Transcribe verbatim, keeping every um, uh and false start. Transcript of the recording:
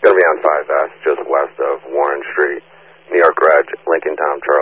Going to be on five S, just west of Warren Street, New York Reg, Lincoln Town Charlie.